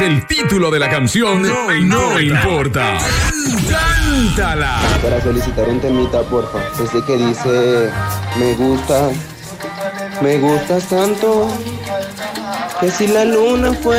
El título de la canción no importa. ¡Cántala! Para solicitar un temita, porfa. Ese que dice, me gustas tanto, que si la luna fue